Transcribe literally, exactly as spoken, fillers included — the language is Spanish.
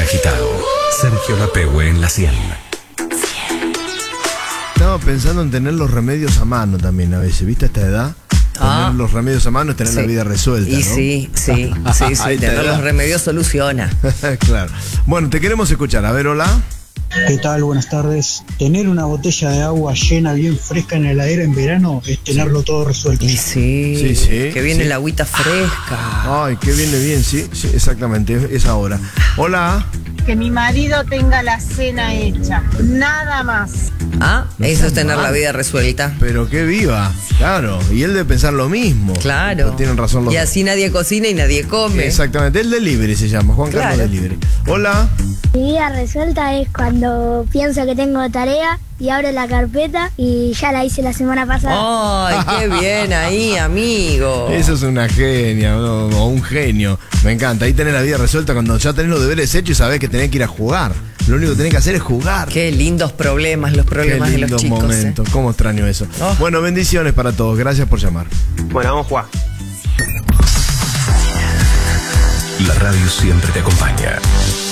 agitado. Sergio Lapehue en la cien. Estaba pensando en tener los remedios a mano también a veces, ¿viste? A esta edad. Ah. Tener los remedios a mano es tener Sí. la vida resuelta, Y ¿no? sí, sí, sí, sí, Ahí te tener da. los remedios soluciona. Claro. Bueno, te queremos escuchar. A ver, hola. ¿Qué tal? Buenas tardes. Tener una botella de agua llena, bien fresca en la heladera en verano es tenerlo todo resuelto. Y sí, Sí, sí, que viene sí. la agüita fresca. Ay, qué viene bien, sí, sí, exactamente, es- es ahora. Hola. Que mi marido tenga la cena hecha, nada más. Ah, eso es tener mal. la vida resuelta. Pero qué viva, claro. Y él debe pensar lo mismo. Claro. Pero tienen razón los Y así nadie cocina y nadie come. Exactamente, el delivery se llama, Juan Carlos Claro. Delivery. Hola. Mi vida resuelta es cuando pienso que tengo tarea y abro la carpeta y ya la hice la semana pasada. Ay, qué bien ahí, amigo. Eso es una genia, o o un genio. Me encanta. Ahí tenés la vida resuelta cuando ya tenés los deberes hechos y sabés que tenés que ir a jugar. Lo único que tenés que hacer es jugar. Qué lindos problemas, los Qué problemas de los lindos chicos. momentos. eh. Cómo extraño eso. Oh. Bueno, bendiciones para todos. Gracias por llamar. Bueno, vamos a jugar. La radio siempre te acompaña.